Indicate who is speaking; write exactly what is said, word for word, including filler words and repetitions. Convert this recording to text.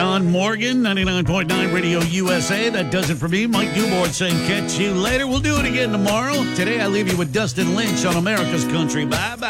Speaker 1: Don Morgan, ninety-nine point nine Radio U S A. That does it for me. Mike Newborn saying catch you later. We'll do it again tomorrow. Today I leave you with Dustin Lynch on America's Country. Bye-bye.